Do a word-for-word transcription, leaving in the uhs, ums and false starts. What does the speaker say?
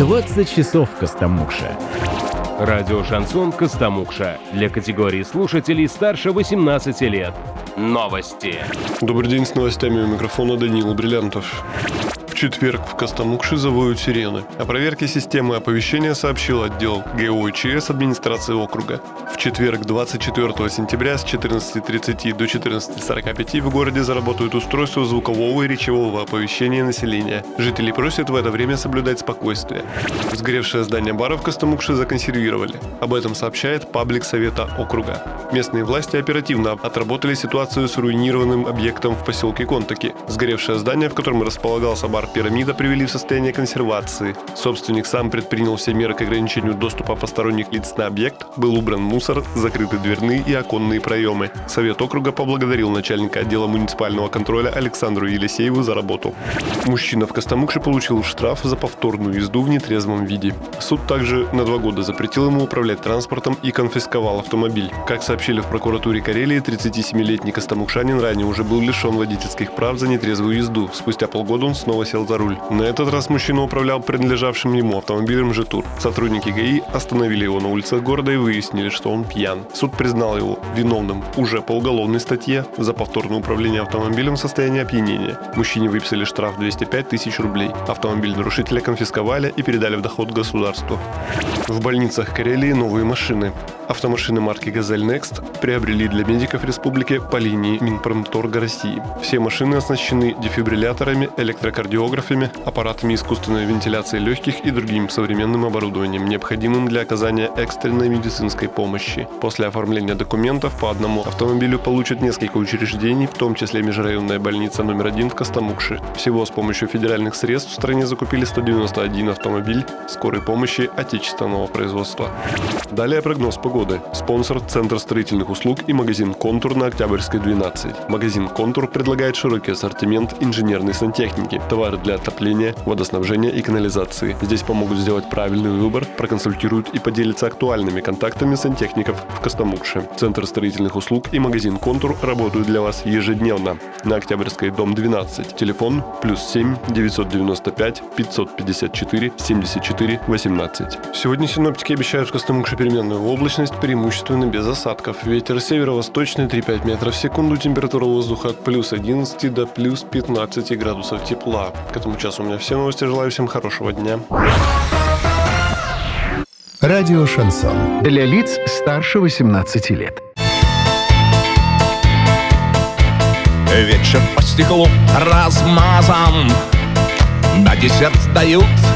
двадцать часов Костомукша. Радио «Шансон» Костомукша. Для категории слушателей старше восемнадцати лет. Новости. Добрый день, с новостями у микрофона Даниил Бриллиантов. В четверг в Костомукше завоют сирены. О проверке системы оповещения сообщил отдел ГОЧС администрации округа. В четверг, двадцать четвёртого сентября с четырнадцати тридцати до четырнадцати сорока пяти в городе заработают устройства звукового и речевого оповещения населения. Жители просят в это время соблюдать спокойствие. Сгоревшее здание бара в Костомукше законсервировали. Об этом сообщает паблик Совета округа. Местные власти оперативно отработали ситуацию с руинированным объектом в поселке Контаки. Сгоревшее здание, в котором располагался бар «Пирамида», привели в состояние консервации. Собственник сам предпринял все меры к ограничению доступа посторонних лиц на объект, был убран мусор, закрыты дверные и оконные проемы. Совет округа поблагодарил начальника отдела муниципального контроля Александру Елисееву за работу. Мужчина в Костомукше получил штраф за повторную езду в нетрезвом виде. Суд также на два года запретил ему управлять транспортом и конфисковал автомобиль. Как сообщили в прокуратуре Карелии, тридцатисемилетний костомукшанин ранее уже был лишен водительских прав за нетрезвую езду. Спустя полгода он снова сел за руль. На этот раз мужчина управлял принадлежавшим ему автомобилем «Жетур». Сотрудники ГАИ остановили его на улицах города и выяснили, что он пьян. Суд признал его виновным уже по уголовной статье за повторное управление автомобилем в состоянии опьянения. Мужчине выписали штраф двести пять тысяч рублей. Автомобиль нарушителя конфисковали и передали в доход государству. В больницах Карелии новые машины. Автомашины марки «Газель Некст» приобрели для медиков республики по линии Минпромторга России. Все машины оснащены дефибрилляторами, электрокардиографами, аппаратами искусственной вентиляции легких и другим современным оборудованием, необходимым для оказания экстренной медицинской помощи. После оформления документов по одному автомобилю получат несколько учреждений, в том числе межрайонная больница номер один в Костомукше. Всего с помощью федеральных средств в стране закупили сто девяносто один автомобиль скорой помощи отечественного производства. Далее прогноз погоды. Спонсор – Центр строительных услуг и магазин «Контур» на Октябрьской, двенадцать. Магазин «Контур» предлагает широкий ассортимент инженерной сантехники, товары для отопления, водоснабжения и канализации. Здесь помогут сделать правильный выбор, проконсультируют и поделятся актуальными контактами сантехников в Костомукше. Центр строительных услуг и магазин «Контур» работают для вас ежедневно. На Октябрьской, дом двенадцать. Телефон плюс семь девятьсот девяносто пять пятьсот пятьдесят четыре семьдесят четыре восемнадцать. Сегодня синоптики обещают в Костомукше переменную облачность, преимущественно без осадков. Ветер северо-восточный три-пять метров в секунду. Температура воздуха от плюс одиннадцати до плюс пятнадцати градусов тепла. К этому часу у меня все новости. Желаю всем хорошего дня. Радио «Шансон». Для лиц старше восемнадцати лет. Вечер по стеклу размазан, на десерт дают